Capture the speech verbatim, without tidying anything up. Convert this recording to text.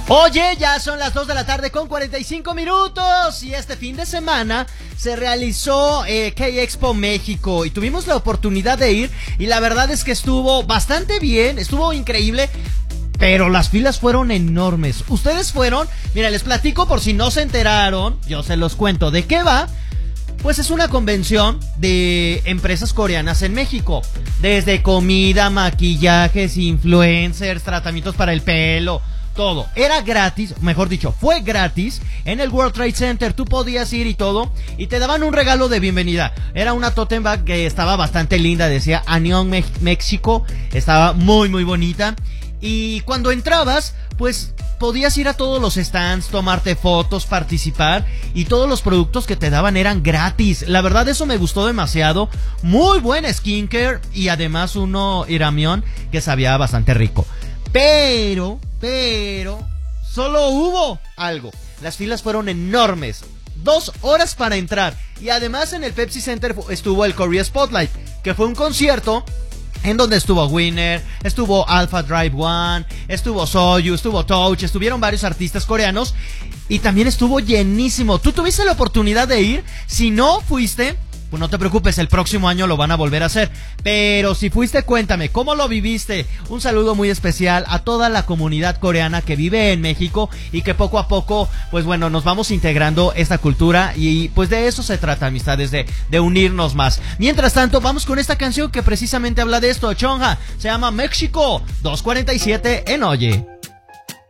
Oye, ya son las dos de la tarde con cuarenta y cinco minutos y este fin de semana se realizó eh, K-Expo México y tuvimos la oportunidad de ir y la verdad es que estuvo bastante bien, estuvo increíble, pero las filas fueron enormes. ¿Ustedes fueron? Mira, les platico por si no se enteraron, yo se los cuento. ¿De qué va? Pues es una convención de empresas coreanas en México. Desde comida, maquillajes, influencers, tratamientos para el pelo, todo. Era gratis, mejor dicho, fue gratis. En el World Trade Center tú podías ir y todo, y te daban un regalo de bienvenida. Era una totem bag que estaba bastante linda, decía Anion México. Estaba muy muy bonita. Y cuando entrabas, pues podías ir a todos los stands, tomarte fotos, participar, y todos los productos que te daban eran gratis. La verdad eso me gustó demasiado. Muy buen skincare y además uno iramión que sabía bastante rico. Pero, pero, solo hubo algo. Las filas fueron enormes. Dos horas para entrar. Y además en el Pepsi Center estuvo el Korea Spotlight, que fue un concierto en donde estuvo Winner, estuvo Alpha Drive One, estuvo Soyu, estuvo Touch, estuvieron varios artistas coreanos y también estuvo llenísimo. ¿Tú tuviste la oportunidad de ir? Si no fuiste, pues no te preocupes, el próximo año lo van a volver a hacer. Pero si fuiste, cuéntame, ¿cómo lo viviste? Un saludo muy especial a toda la comunidad coreana que vive en México y que poco a poco, pues bueno, nos vamos integrando esta cultura y pues de eso se trata, amistades, de, de unirnos más. Mientras tanto, vamos con esta canción que precisamente habla de esto, Chonja, se llama México, dos cuarenta y siete en Oye.